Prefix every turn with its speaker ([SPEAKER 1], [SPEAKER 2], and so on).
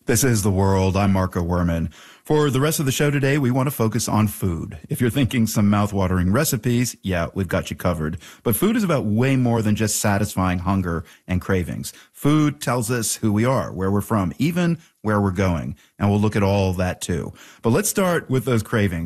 [SPEAKER 1] This is The World. I'm Marco Werman. For the rest of the show today, we want to focus on food. If you're thinking some mouth-watering recipes, yeah, we've got you covered. But food is about way more than just satisfying hunger and cravings. Food tells us who we are, where we're from, even where we're going. And we'll look at all of that too. But let's start with those cravings.